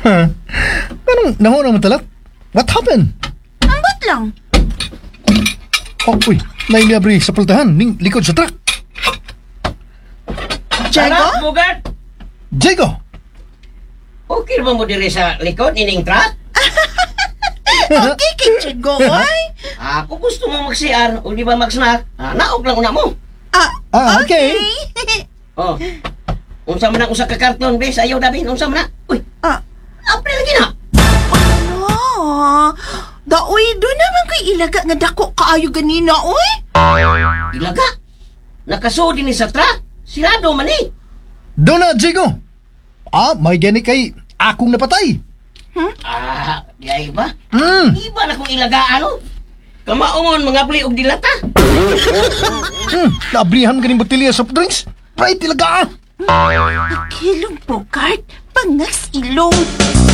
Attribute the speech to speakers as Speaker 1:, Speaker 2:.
Speaker 1: Anong nahuna mo talak? What happened?
Speaker 2: Ambot lang.
Speaker 1: Oh, uy, nailiabri sa pultahan, ning likod sa truck.
Speaker 2: Diego?
Speaker 3: Bugart!
Speaker 1: Diego!
Speaker 3: Okay ba mo diri sa likod, ining truck?
Speaker 2: Okay, kay Diego, oy.
Speaker 3: Ako gusto mo mag-CR o di ba mag-snack? Naog lang una mo.
Speaker 1: Okay.
Speaker 3: Oh. Unsa man ang usa ka karton, bes? Ayaw dabin. Unsa man na? Uy, apre lagi na.
Speaker 2: Ano? Daoy, doon naman kay ilaga nga dako kaayo ganina, oy.
Speaker 3: Ilaga. Nakasudi ni sa truck. Sirado man eh.
Speaker 1: Doon na, Diego! May gani kay akong napatay.
Speaker 3: Di ay ba?
Speaker 1: Hmm,
Speaker 3: Iba na kung ilaga, ano? Kamaungon, mga pli og dilata.
Speaker 1: naabrihan ka ng botelya soft drinks. Right, talaga.
Speaker 2: Kilong Bogart, pangas ilong.